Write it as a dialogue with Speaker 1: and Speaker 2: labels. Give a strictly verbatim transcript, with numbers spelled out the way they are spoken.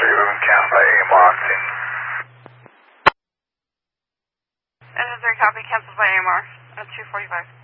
Speaker 1: three, cancel by A M R.
Speaker 2: Engine three, copy, cancel by A M R at two forty-five.